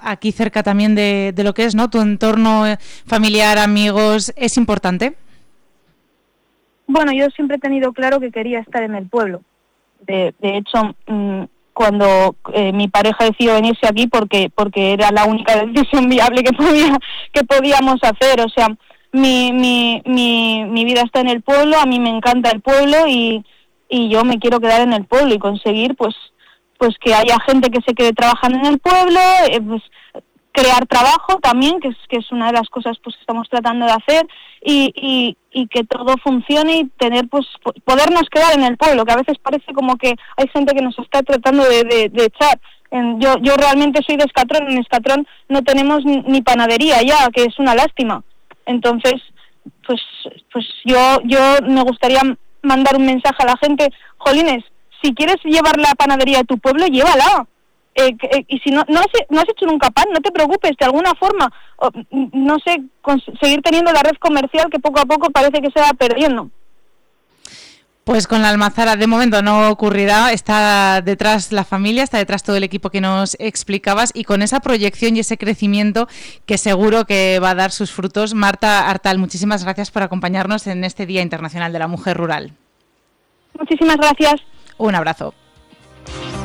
aquí cerca también de lo que es, ¿no? Tu entorno familiar, amigos, ¿es importante? Bueno, yo siempre he tenido claro que quería estar en el pueblo. De hecho, cuando mi pareja decidió venirse aquí porque era la única decisión viable que podíamos hacer. O sea, mi vida está en el pueblo, a mí me encanta el pueblo y yo me quiero quedar en el pueblo y conseguir pues que haya gente que se quede trabajando en el pueblo, pues crear trabajo también, que es una de las cosas pues que estamos tratando de hacer, y que todo funcione y tener pues podernos quedar en el pueblo, que a veces parece como que hay gente que nos está tratando de echar. Yo realmente soy de Escatrón, en Escatrón no tenemos ni panadería ya, que es una lástima. Entonces, pues yo me gustaría mandar un mensaje a la gente: jolines, si quieres llevar la panadería de tu pueblo, llévala. Y si no has hecho nunca pan, no te preocupes, de alguna forma, no sé, seguir teniendo la red comercial que poco a poco parece que se va perdiendo. Pues con la Almazara de momento no ocurrirá, está detrás la familia, está detrás todo el equipo que nos explicabas y con esa proyección y ese crecimiento que seguro que va a dar sus frutos. Marta Artal, muchísimas gracias por acompañarnos en este Día Internacional de la Mujer Rural. Muchísimas gracias. Un abrazo.